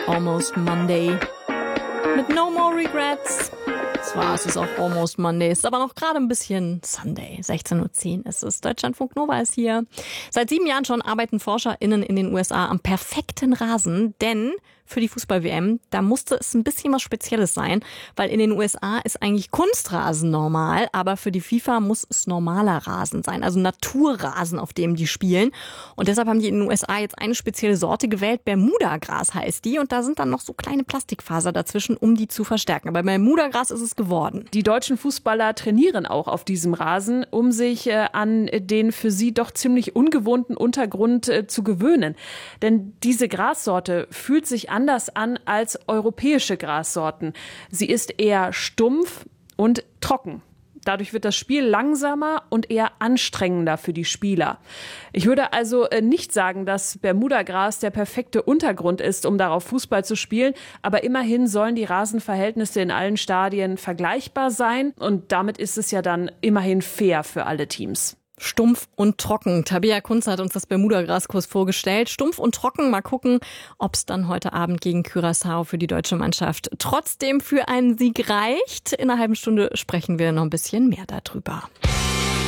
Almost Monday. Mit No More Regrets. Zwar ist es auch Almost Monday, ist aber noch gerade ein bisschen Sunday. 16:10 Uhr ist es. Deutschlandfunk Nova ist hier. Seit 7 Jahren schon arbeiten ForscherInnen in den USA am perfekten Rasen, denn für die Fußball-WM, da musste es ein bisschen was Spezielles sein, weil in den USA ist eigentlich Kunstrasen normal, aber für die FIFA muss es normaler Rasen sein, also Naturrasen, auf dem die spielen. Und deshalb haben die in den USA jetzt eine spezielle Sorte gewählt, Bermuda-Gras heißt die, und da sind dann noch so kleine Plastikfaser dazwischen, um die zu verstärken. Aber Bermuda-Gras ist es geworden. Die deutschen Fußballer trainieren auch auf diesem Rasen, um sich an den für sie doch ziemlich ungewohnten Untergrund zu gewöhnen. Denn diese Grassorte fühlt sich anders an als europäische Grassorten. Sie ist eher stumpf und trocken. Dadurch wird das Spiel langsamer und eher anstrengender für die Spieler. Ich würde also nicht sagen, dass Bermudagras der perfekte Untergrund ist, um darauf Fußball zu spielen. Aber immerhin sollen die Rasenverhältnisse in allen Stadien vergleichbar sein. Und damit ist es ja dann immerhin fair für alle Teams. Stumpf und trocken. Tabea Kunze hat uns das Bermuda-Graskurs vorgestellt. Stumpf und trocken. Mal gucken, ob es dann heute Abend gegen Curaçao für die deutsche Mannschaft trotzdem für einen Sieg reicht. In einer halben Stunde sprechen wir noch ein bisschen mehr darüber.